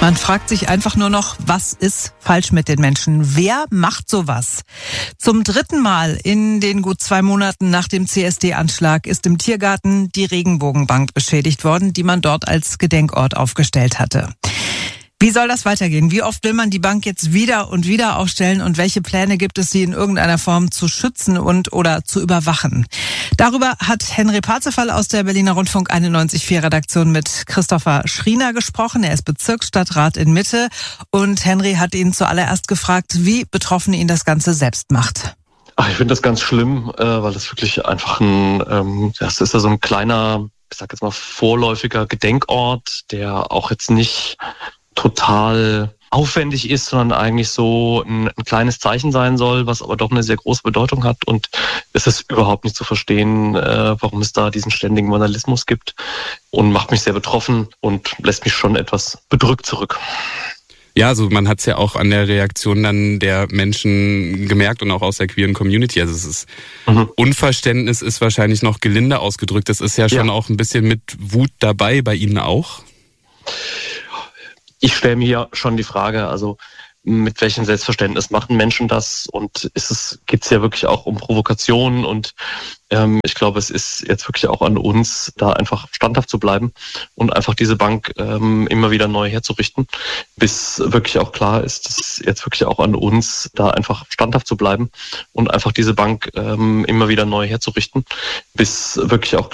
Man fragt sich einfach nur noch, was ist falsch mit den Menschen? Wer macht sowas? Zum 3. Mal in den gut 2 Monaten nach dem CSD-Anschlag ist im Tiergarten die Regenbogenbank beschädigt worden, die man dort als Gedenkort aufgestellt hatte. Wie soll das weitergehen? Wie oft will man die Bank jetzt wieder und wieder aufstellen und welche Pläne gibt es, sie in irgendeiner Form zu schützen und oder zu überwachen? Darüber hat Henry Parzival aus der Berliner Rundfunk 91.4 Redaktion mit Christopher Schriener gesprochen. Er ist Bezirksstadtrat in Mitte und Henry hat ihn zuallererst gefragt, wie betroffen ihn das Ganze selbst macht. Ich finde das ganz schlimm, weil das wirklich einfach das ist ja so ein kleiner, ich sag jetzt mal vorläufiger Gedenkort, der auch jetzt nicht total aufwendig ist, sondern eigentlich so ein kleines Zeichen sein soll, was aber doch eine sehr große Bedeutung hat. Und es ist überhaupt nicht zu verstehen, warum es da diesen ständigen Vandalismus gibt, und macht mich sehr betroffen und lässt mich schon etwas bedrückt zurück. Ja, also man hat es ja auch an der Reaktion dann der Menschen gemerkt und auch aus der queeren Community. Also es ist Unverständnis ist wahrscheinlich noch gelinde ausgedrückt. Das ist ja schon auch ein bisschen mit Wut dabei, bei Ihnen auch. Ich stelle mir ja schon die Frage, also mit welchem Selbstverständnis machen Menschen das, und geht's ja wirklich auch um Provokation, und ich glaube, es ist jetzt wirklich auch an uns, da einfach standhaft zu bleiben und einfach diese Bank immer wieder neu herzurichten, bis wirklich auch klar ist, es ist jetzt wirklich auch an uns, da einfach standhaft zu bleiben und einfach diese Bank immer wieder neu herzurichten, bis wirklich auch